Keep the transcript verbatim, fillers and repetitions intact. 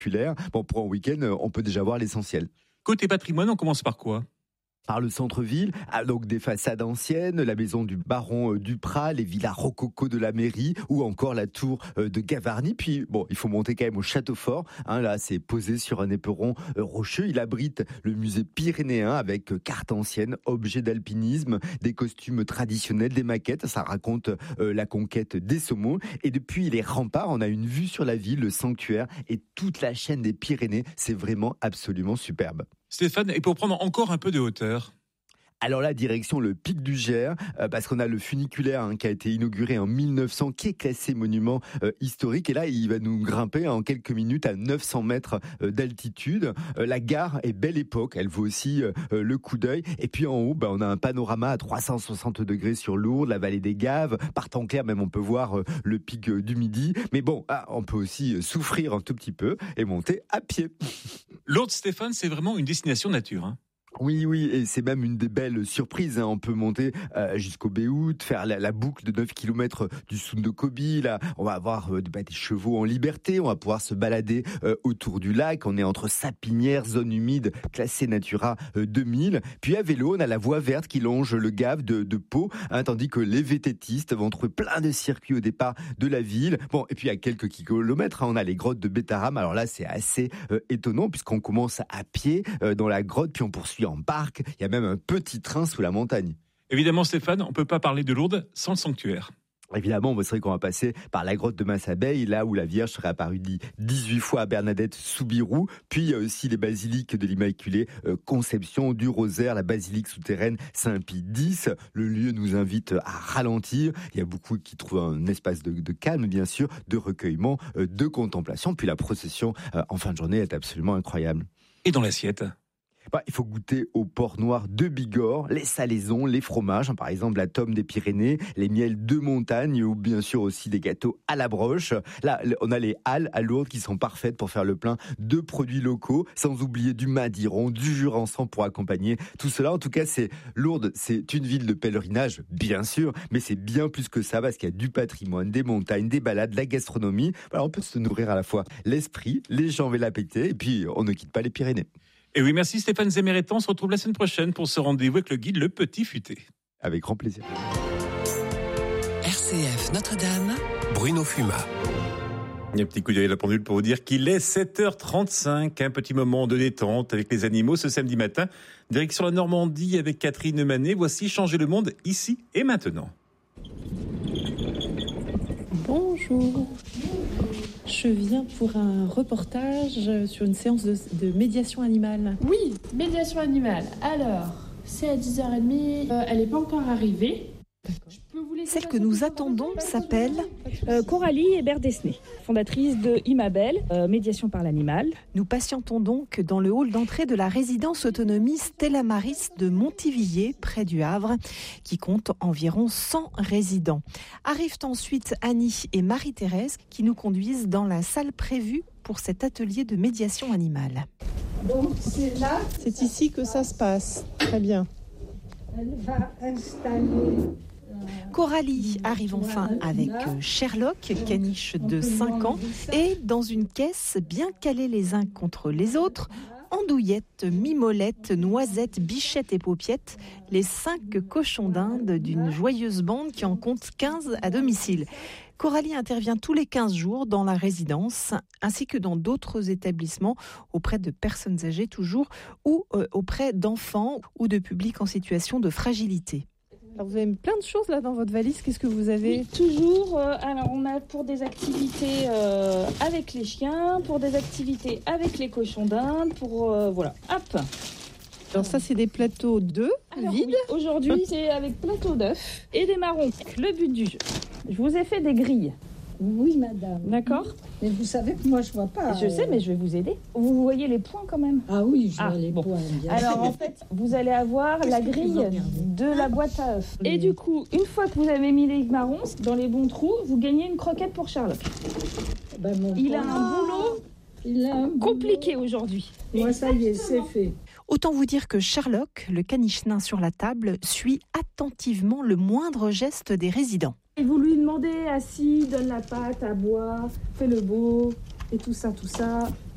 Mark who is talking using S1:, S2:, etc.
S1: funiculaire. Bon, pour un week-end, on peut déjà voir l'essentiel.
S2: Côté patrimoine, on commence par quoi ?
S1: Par le centre-ville, ah, donc des façades anciennes, la maison du baron euh, Duprat, les villas rococo de la mairie ou encore la tour euh, de Gavarnie. Puis bon, il faut monter quand même au château fort. Hein, là, c'est posé sur un éperon euh, rocheux. Il abrite le musée pyrénéen avec euh, cartes anciennes, objets d'alpinisme, des costumes traditionnels, des maquettes. Ça raconte euh, la conquête des saumons. Et depuis les remparts, on a une vue sur la ville, le sanctuaire et toute la chaîne des Pyrénées. C'est vraiment absolument superbe.
S2: Stéphane, et pour prendre encore un peu de hauteur ?
S1: Alors là, direction le pic du Gers, euh, parce qu'on a le funiculaire hein, qui a été inauguré en mille neuf cents, qui est classé monument euh, historique. Et là, il va nous grimper en quelques minutes à neuf cents mètres euh, d'altitude. Euh, la gare est belle époque, elle vaut aussi euh, le coup d'œil. Et puis en haut, bah, on a un panorama à trois cent soixante degrés sur Lourdes, la vallée des Gaves. Par temps clair, même on peut voir euh, le pic euh, du Midi. Mais bon, ah, on peut aussi euh, souffrir un tout petit peu et monter à pied.
S2: Lourdes, Stéphane, c'est vraiment une destination nature, hein.
S1: Oui, oui, et c'est même une des belles surprises. Hein. On peut monter euh, jusqu'au Béout, faire la, la boucle de neuf kilomètres du Sound de Kobi. Là, on va avoir euh, bah, des chevaux en liberté. On va pouvoir se balader euh, autour du lac. On est entre sapinières, zone humide, classée Natura euh, deux mille. Puis à vélo, on a la voie verte qui longe le Gave de, de Pau, hein, tandis que les vététistes vont trouver plein de circuits au départ de la ville. Bon, et puis à quelques kilomètres, hein, on a les grottes de Bétaram. Alors là, c'est assez euh, étonnant puisqu'on commence à pied euh, dans la grotte, puis on poursuit en barque, il y a même un petit train sous la montagne.
S2: Évidemment Stéphane, on ne peut pas parler de Lourdes sans le sanctuaire.
S1: Évidemment, c'est vrai qu'on va passer par la grotte de Massabeille, là où la Vierge serait apparue dix-huit fois à Bernadette Soubirous, puis il y a aussi les basiliques de l'Immaculée Conception, du Rosaire, la basilique souterraine Saint-Pie X. Le lieu nous invite à ralentir. Il y a beaucoup qui trouvent un espace de, de calme, bien sûr, de recueillement, de contemplation. Puis la procession en fin de journée est absolument incroyable.
S2: Et dans l'assiette ?
S1: Bah, il faut goûter au porc noir de Bigorre, les salaisons, les fromages, hein, par exemple la tome des Pyrénées, les miels de montagne ou bien sûr aussi des gâteaux à la broche. Là, on a les halles à Lourdes qui sont parfaites pour faire le plein de produits locaux, sans oublier du madiron, du jurançon pour accompagner tout cela. En tout cas, c'est Lourdes, c'est une ville de pèlerinage, bien sûr, mais c'est bien plus que ça parce qu'il y a du patrimoine, des montagnes, des balades, la gastronomie. Alors, on peut se nourrir à la fois l'esprit, les jambes et l'appétit, et puis on ne quitte pas les Pyrénées.
S2: Et oui, merci Stéphane Zéméretan. On se retrouve la semaine prochaine pour ce rendez-vous avec le guide Le Petit Futé.
S1: Avec grand plaisir.
S3: R C F Notre-Dame, Bruno Fumat.
S2: Il y a un petit coup d'œil à la pendule pour vous dire qu'il est sept heures trente-cinq, un petit moment de détente avec les animaux ce samedi matin. Direction la Normandie avec Catherine Manet. Voici Changer le monde ici et maintenant.
S4: Bonjour. Je viens pour un reportage sur une séance de, de médiation animale.
S5: Oui, médiation animale. Alors, c'est à dix heures trente, euh, elle n'est pas encore arrivée.
S6: Celle que nous attendons s'appelle
S7: euh, Coralie Hébert-Desnay, fondatrice de Imabel, euh, médiation par l'animal.
S6: Nous patientons donc dans le hall d'entrée de la résidence autonomie Stella Maris de Montivilliers, près du Havre, qui compte environ cent résidents. Arrivent ensuite Annie et Marie-Thérèse qui nous conduisent dans la salle prévue pour cet atelier de médiation animale.
S8: Donc c'est là,
S4: c'est ici que ça se passe. Très bien.
S8: Elle va installer...
S6: Coralie arrive enfin avec Sherlock, caniche de cinq ans, et dans une caisse bien calée les uns contre les autres, Andouillette, Mimolette, Noisette, Bichette et Paupiette, les cinq cochons d'Inde d'une joyeuse bande qui en compte quinze à domicile. Coralie intervient tous les quinze jours dans la résidence, ainsi que dans d'autres établissements auprès de personnes âgées toujours, ou euh, auprès d'enfants ou de publics en situation de fragilité.
S4: Alors vous avez plein de choses là dans votre valise, qu'est-ce que vous avez ?
S7: Oui, toujours, euh, alors on a pour des activités euh, avec les chiens, pour des activités avec les cochons d'Inde, pour euh, voilà, hop.
S4: Alors ça c'est des plateaux d'œufs vides.
S7: Oui, aujourd'hui c'est avec plateau d'œufs et des marrons. Le but du jeu, je vous ai fait des grilles.
S8: Oui, madame.
S7: D'accord.
S8: Mais vous savez que moi, je vois pas.
S7: Je euh... sais, mais je vais vous aider. Vous voyez les points quand même ?
S8: Ah oui, je vois
S7: ah,
S8: les
S7: bon.
S8: points, bien
S7: Alors,
S8: sûr.
S7: en fait, vous allez avoir Qu'est-ce la grille de la boîte à œufs. Oui. Et du coup, une fois que vous avez mis les marrons dans les bons trous, vous gagnez une croquette pour Sherlock.
S8: Ben, mon
S7: Il a
S8: oh
S7: un boulot
S8: Il a un
S7: compliqué
S8: boulot.
S7: aujourd'hui.
S8: Moi,
S7: Exactement.
S8: ça y est, c'est fait.
S6: Autant vous dire que Sherlock, le caniche nain sur la table, suit attentivement le moindre geste des résidents.
S7: Et vous lui demandez, assis, donne la pâte à boire, fais le beau, et tout ça, tout ça.